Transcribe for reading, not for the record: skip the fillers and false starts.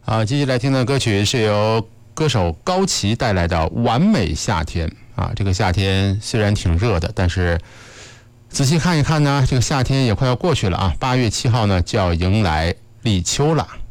接下来听的歌曲是由歌手高旗带来的《完美夏天》啊。这个夏天虽然挺热的，但是仔细看一看呢，这个夏天也快要过去了啊。8月7号呢就要迎来立秋了。